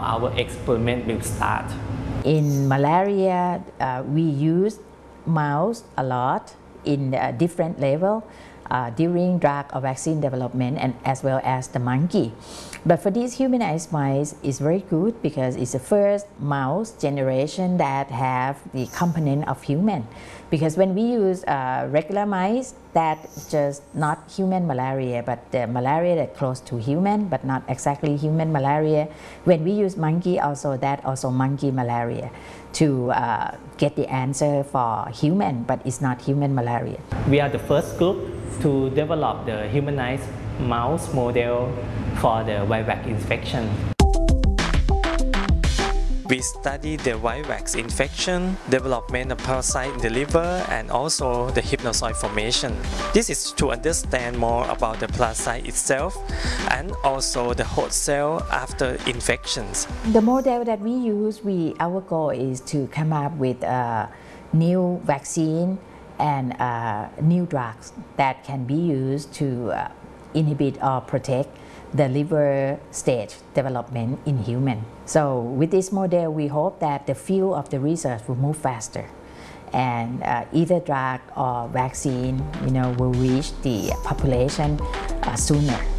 our experiment will start. In malaria, we use mouse a lot in different level during drug or vaccine development, and as well as the monkey. But for these humanized mice, it's very good because it's the first mouse generation that have the component of human. Because when we use regular mice, that's just not human malaria, but the malaria that close to human, but not exactly human malaria. When we use monkey, also that also monkey malaria to get the answer for human, but it's not human malaria. We are the first group to develop the humanized mouse model for the vivax infection. We study the vivax infection, development of parasite in the liver, and also the hypnozoid formation. This is to understand more about the parasite itself and also the host cell after infections. The model that we use, our goal is to come up with a new vaccine and new drugs that can be used to inhibit or protect the liver stage development in human. So with this model, we hope that the field of the research will move faster, and either drug or vaccine, will reach the population sooner.